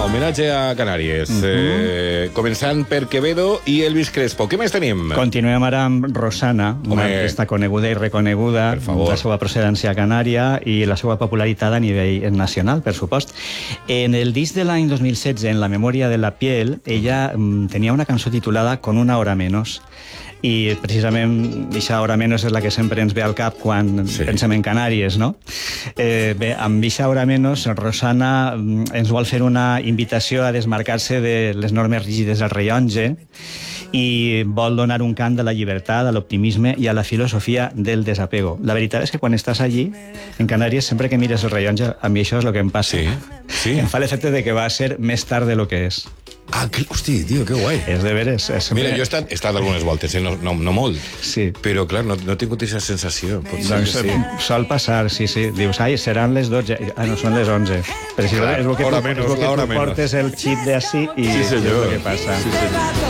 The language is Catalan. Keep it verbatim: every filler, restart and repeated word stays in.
homenatge a Canàries. Uh -huh. eh, començant per Quevedo i Elvis Crespo. Què més tenim? Continuem ara amb Rosana, una Home. artista coneguda i reconeguda, la seva procedència canària i la seva popularitat a nivell nacional, per supost. En el disc de l'any dos mil setze, en La memoria de la piel, ella mm, tenia una cançó titulada Con una hora menos. I precisament aquesta hora menos és la que sempre ens ve al cap quan sí. pensem en Canàries, no? Eh, bé, amb aquesta hora menos, Rosana ens vol fer una invitació a desmarcar-se de les normes rígides del rellotge i vol donar un cant de la llibertat, a l'optimisme i a la filosofia del desapego. La veritat és que quan estàs allí, en Canàries, sempre que mires el rellotge, a mi això és el que em passa. Sí, sí. Em fa l'efecte de que va a ser més tard de lo que és. Ah, que, hosti, tio, que guai. És de veres. Sempre... Mira, jo he estat, he estat algunes voltes, eh? no, no, no molt, sí. però clar, no, no he tingut aquesta sensació. Doncs sí. Sol passar, sí, sí. Dius, ai, seran les dotze. Ah, no, són les onze. Però si clar, és el que, hora tu, menos, és el que la hora tu menos. portes el xip d'ací i sí, és el que passa. Sí, senyor.